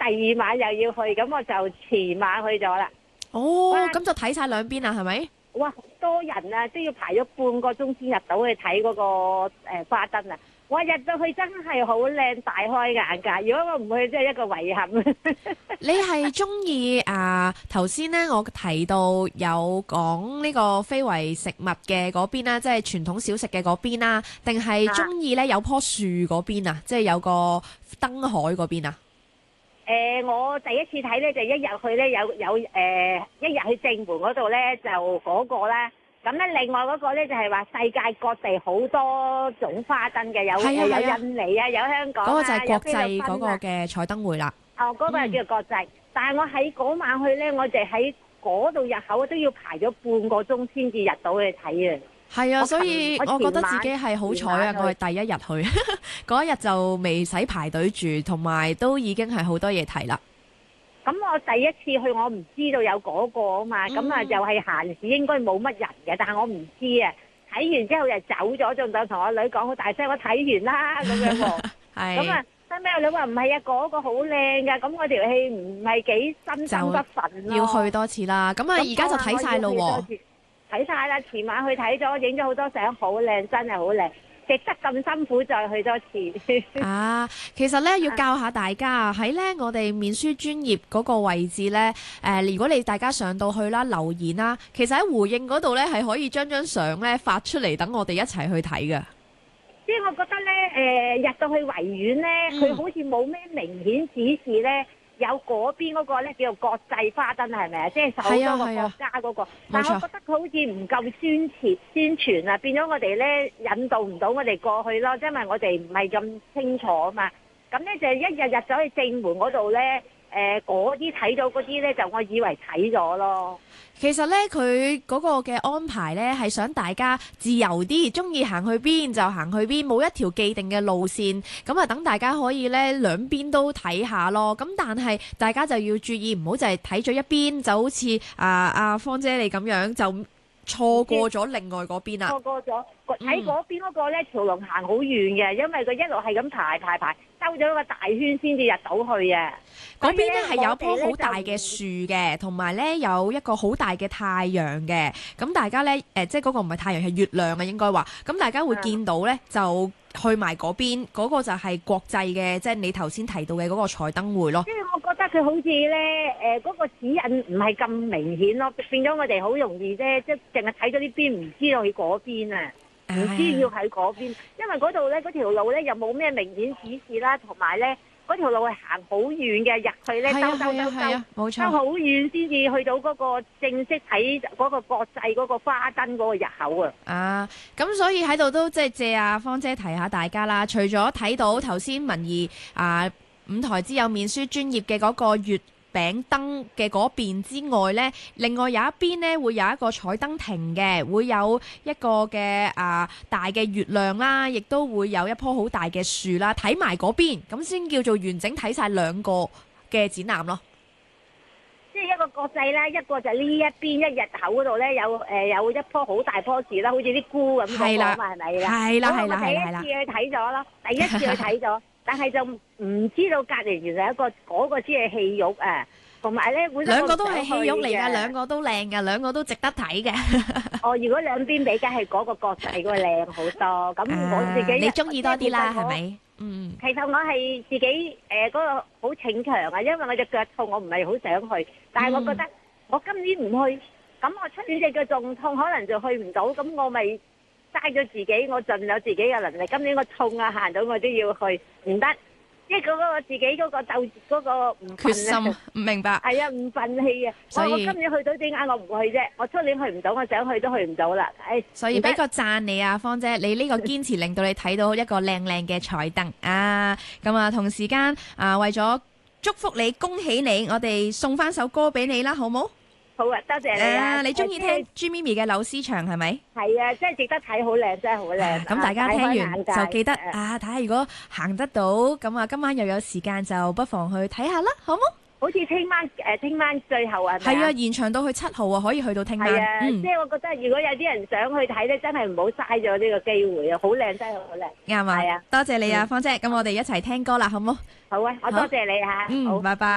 第二晚又要去，咁我就前晚去咗啦。 哦， 哇咁就睇晒兩邊啦，係咪？ 哇，好多人啊，都要排咗半個鐘先入到去睇嗰個花燈啊！我入到去真係好靚，大開眼界。如果我唔去，真係一個遺憾。 你係中意頭先呢，我提到有講呢個非遺食物嘅嗰邊啦，即係傳統小食嘅嗰邊啦，定係中意呢有棵樹嗰邊啊？即係有個燈海嗰邊啊？ 我第一次睇咧，就一入去咧有一入去正門嗰度咧，就嗰個啦。咁咧，另外嗰個咧就係話世界各地好多種花燈嘅，有印尼啊，有香港啊， 嗰個就係國際有菲律賓啊嗰個嘅彩燈會啦。 哦，嗰個係叫做國際。但係我喺嗰晚去咧，我哋喺嗰度入口都要排咗半個鐘先至入到去睇啊。 係啊，所以我覺得自己係好彩啊！我係第一日去，嗰一日就未使排隊住，同埋都已經係好多嘢睇啦。 咁我第一次去，我唔知道有嗰個啊嘛，咁啊就係閒時應該冇乜人嘅，但係我唔知啊。睇完之後就走咗，仲就同我女講好大聲，我睇完啦咁樣喎。 係。 咁啊，後尾我女話唔係啊，嗰個好靚㗎，咁我條戲唔係幾心生不忿咯。 要去多次啦。咁啊，而家就睇晒咯喎。 睇晒啦，前晚去睇咗，影咗好多相，好靚，真係好靚，值得咁辛苦再去多次。 啊，其實咧要教下大家啊，喺咧我哋面書專頁嗰個位置咧，如果你大家上到去啦，留言啦，其實喺回應嗰度咧係可以將張相咧發出嚟，等我哋一齊去睇嘅。 即係我覺得咧，入到去維園咧，佢好似冇咩明顯指示咧。有嗰邊嗰個咧叫做國際花燈係咪啊？即係首多個國家嗰個，但係我覺得佢好似唔夠宣傳啊，變咗我哋咧引導唔到我哋過去咯，因為我哋唔係咁清楚啊嘛。咁咧就一日入咗去正門嗰度咧，嗰啲睇到嗰啲咧就我以為睇咗咯。 其實咧，佢嗰個嘅安排咧係想大家自由啲，中意行去邊就行去邊，冇一條既定嘅路線。咁啊，等大家可以咧兩邊都睇下咯。咁但係大家就要注意，唔好就係睇咗一邊，就好似阿芳姐你咁樣就錯過咗另外嗰邊啦。 錯過咗喺嗰邊嗰個咧，條龍行好遠嘅，因為佢一路係咁排，兜咗一個大圈先至入到去啊！ 嗰邊咧係有一棵好大嘅樹嘅，同埋咧有一個好大嘅太陽嘅。咁大家咧即係嗰個唔係太陽係月亮啊，應該話。咁大家會見到咧就去埋嗰邊，嗰個就係國際嘅，即係你頭先提到嘅嗰個彩燈會咯。 即係我覺得佢好似咧嗰個指引唔係咁明顯咯，變咗我哋好容易咧，即係淨係睇咗呢邊，唔知道去嗰邊啊！唔知要喺嗰邊，因為嗰度咧嗰條路咧又冇咩明顯指示啦，同埋咧嗰條路係行好遠嘅，入去咧兜，冇錯，兜好遠先至去到嗰個正式睇嗰個國際嗰個花燈嗰個入口啊！ 啊，咁所以喺度都即係借阿芳姐提下大家啦，除咗睇到頭先文儀五台之友面書專頁嘅嗰個月餅燈嘅嗰邊之外呢，另外有一邊呢會有一個彩燈亭嘅，會有一個嘅大嘅月亮啦，亦都會有一棵好大嘅樹啦，睇埋嗰邊咁先叫做完整睇晒兩個嘅展覽咯。 即係一個國際啦，一個就呢一邊一入口嗰度呢，有一棵好大棵樹啦，好似啲菇咁嗰個嘛，係咪啦？係啦，我第一次去睇咗咯，第一次去睇咗。但係就唔知道隔離原來一個嗰個先係戲肉啊，同埋咧本身兩個都係戲肉嚟㗎，兩個都靚㗎，兩個都值得睇嘅。 哦，如果兩邊比較係嗰個國際嗰個靚好多，咁我自己你中意多啲啦，係咪？嗯。 其實我係自己嗰個好逞強啊，因為我隻腳痛，我唔係好想去，但係我覺得我今年唔去，咁我出年隻腳仲痛，可能就去唔到，咁我咪嘥咗自己，我盡有自己嘅能力。今年我痛啊，行到我都要去，唔得，即係嗰個自己嗰個鬥嗰個唔決心， 唔明白。 係啊，唔憤氣啊！我今年去到，點解我唔去啫？我出年去唔到，我想去都去唔到啦。 所以俾個讚你啊，芳姐，你呢個堅持令到你睇到一個靚靚嘅彩燈啊！咁啊，同時間為咗祝福你、恭喜你，我哋送翻首歌俾你啦，好冇？ 好啊，多謝你啊！ 你中意聽朱咪咪嘅《柳絲長》係咪？ 係啊，真係值得睇，好靚，真係好靚。 咁大家聽完就記得睇下如果行得到，咁啊今晚又有時間，就不妨去睇下啦，好冇？ 好似聽晚最後啊， 係啊，延長到去7號啊，可以去到聽晚。 係啊，即係我覺得如果有啲人想去睇咧，真係唔好嘥咗呢個機會啊！好靚，真係好靚。 啱啊！係啊，多謝你啊，芳姐。咁我哋一齊聽歌啦，好冇？ 好啊，我多謝你嚇。 拜拜。